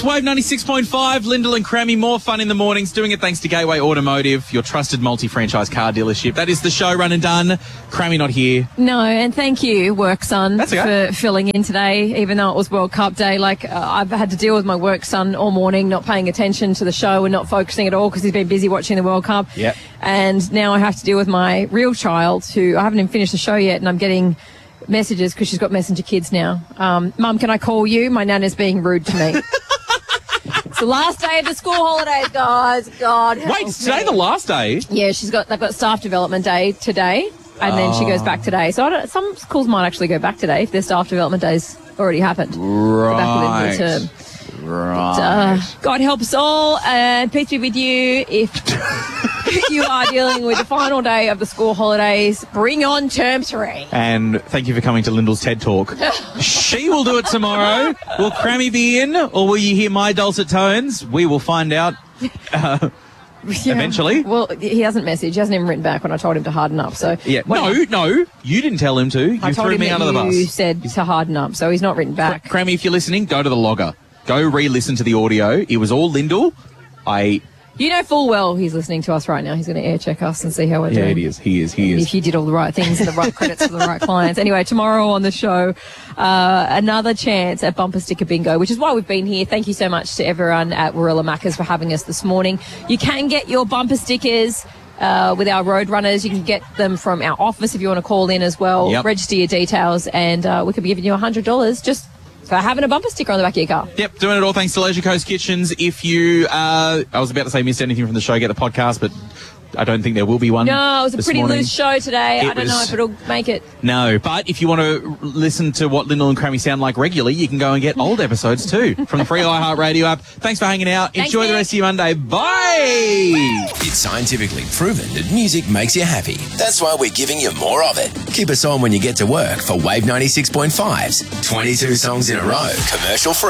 It's Wave 96.5, Lyndall and Crammy. More fun in the mornings, doing it thanks to Gateway Automotive, your trusted multi-franchise car dealership. That is the show run and done. Crammy not here. No, and thank you, work son, for filling in today, even though it was World Cup Day. I've had to deal with my work son all morning, not paying attention to the show and not focusing at all because he's been busy watching the World Cup. Yep. And now I have to deal with my real child, who I haven't even finished the show yet, and I'm getting messages because she's got Messenger Kids now. Mum, can I call you? My nana's being rude to me. It's the last day of the school holidays, guys. God help Wait, is today the last day? Yeah, they've got staff development day today, and then she goes back today. So some schools might actually go back today if their staff development day's already happened. Right. Back within the term. Right. But, God help us all, and peace be with you if you are dealing with the final day of the school holidays. Bring on term 3. And thank you for coming to Lyndall's TED Talk. She will do it tomorrow. Will Crammy be in, or will you hear my dulcet tones? We will find out eventually. Well, he hasn't messaged. He hasn't even written back when I told him to harden up. So yeah, no, you didn't tell him to. You threw me under the bus. You said to harden up, so he's not written back. Crammy, if you're listening, go to the logger. Go re-listen to the audio. It was all Lyndall. You know full well he's listening to us right now. He's going to air check us and see how we're doing. Yeah, he is. If you did all the right things and the right credits for the right clients. Anyway, tomorrow on the show, another chance at Bumper Sticker Bingo, which is why we've been here. Thank you so much to everyone at Warilla Macca's for having us this morning. You can get your bumper stickers with our road runners. You can get them from our office if you want to call in as well. Yep. Register your details, and we could be giving you $100 just for having a bumper sticker on the back of your car. Yep, doing it all thanks to Leisure Coast Kitchens. If you, I was about to say missed anything from the show, get the podcast, but I don't think there will be one. No, it was a pretty morning. loose show today. I don't know if it'll make it. No, but if you want to listen to what Lyndall and Crammy sound like regularly, you can go and get old episodes too from the free iHeartRadio app. Thanks for hanging out. Thanks, Enjoy the rest of your Monday. Bye! It's scientifically proven that music makes you happy. That's why we're giving you more of it. Keep us on when you get to work for Wave 96.5's 22 songs in a row, commercial free.